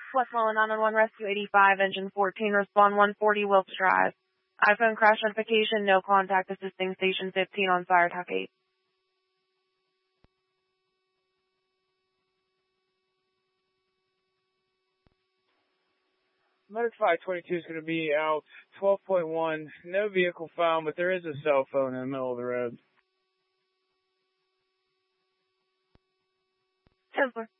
Westmoreland 911 Rescue 85, Engine 14, respond 140 Wilkes Drive. iPhone crash notification, no contact, assisting Station 15 on Fire Talk 8. Motor 522 is going to be out 12.1. No vehicle found, but there is a cell phone in the middle of the road. 10-4.